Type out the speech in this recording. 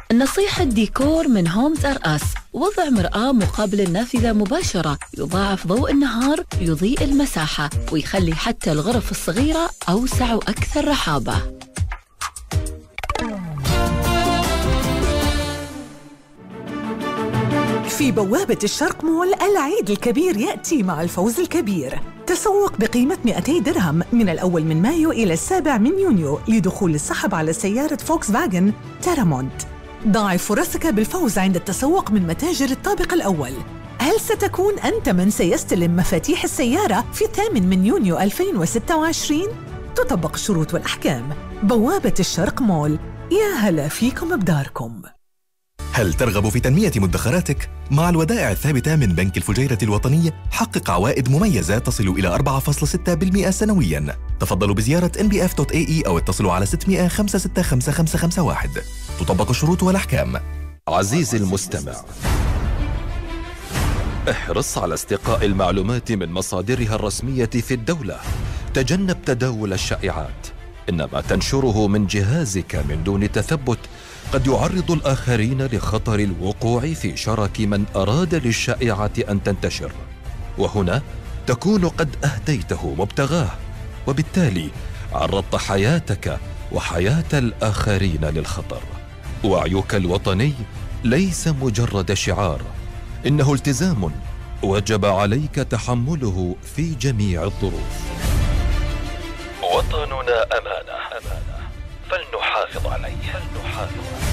نصيحة ديكور من هومز ار اس: وضع مرآة مقابل النافذة مباشرة يضاعف ضوء النهار، يضيء المساحة ويخلي حتى الغرف الصغيرة أوسع وأكثر رحابة. في بوابة الشرق مول العيد الكبير يأتي مع الفوز الكبير. تسوق بقيمة 200 درهم من الأول من مايو إلى 7 من يونيو لدخول السحب على سيارة فولكس فاجن تيرامونت. ضاعف فرصك بالفوز عند التسوق من متاجر الطابق الأول. هل ستكون أنت من سيستلم مفاتيح السيارة في 8 من يونيو 2026؟ تطبق الشروط والأحكام. بوابة الشرق مول، يا هلا فيكم بداركم. هل ترغب في تنمية مدخراتك؟ مع الودائع الثابتة من بنك الفجيرة الوطني حقق عوائد مميزة تصل إلى 4.6% سنوياً. تفضلوا بزيارة nbf.ae أو اتصلوا على 600 565 551. تطبق الشروط والأحكام. عزيزي المستمع، احرص على استقاء المعلومات من مصادرها الرسمية في الدولة. تجنب تداول الشائعات، إن ما تنشره من جهازك من دون تثبت قد يعرض الآخرين لخطر الوقوع في شرك من أراد للشائعة أن تنتشر، وهنا تكون قد أهديته مبتغاه، وبالتالي عرضت حياتك وحياة الآخرين للخطر. وعيك الوطني ليس مجرد شعار، إنه التزام وجب عليك تحمله في جميع الظروف. وطننا أمانة، فلنحافظ عليه.